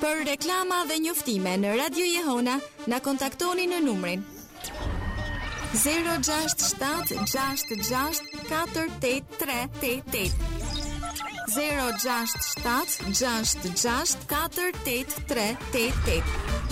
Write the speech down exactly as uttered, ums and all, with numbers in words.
Për reklama dhe njoftime në Radio Jehona, na kontaktoni në numrin zero gjasht shtat gjasht gjasht katër osem tre osem osem zero gjasht shtat gjasht gjasht katër osem tre osem osem.